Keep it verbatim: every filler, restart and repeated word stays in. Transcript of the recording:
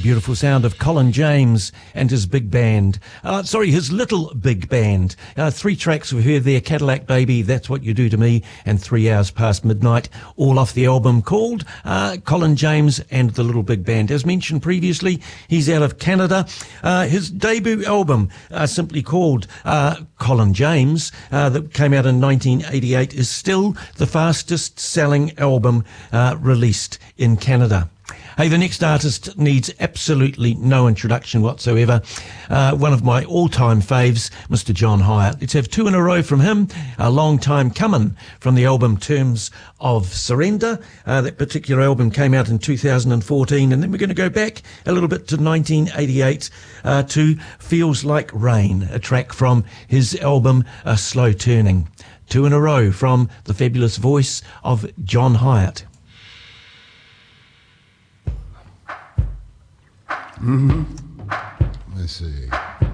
beautiful sound of Colin James and his big band. Uh, sorry, his little big band. Uh, three tracks we heard there: Cadillac Baby, That's What You Do to Me, and Three Hours Past Midnight, all off the album called uh, Colin James and the Little Big Band. As mentioned previously, he's out of Canada. Uh, his debut album, uh, simply called uh, Colin James, uh, that came out in nineteen eighty-eight, is still the fastest selling album uh, released in Canada. Hey, the next artist needs absolutely no introduction whatsoever. Uh, one of my all-time faves, Mister John Hyatt. Let's have two in a row from him. A long time coming from the album Terms of Surrender. Uh, that particular album came out in two thousand fourteen, and then we're going to go back a little bit to nineteen eighty-eight uh, to Feels Like Rain, a track from his album A Slow Turning. Two in a row from the fabulous voice of John Hyatt. Mm-hmm. Let's see.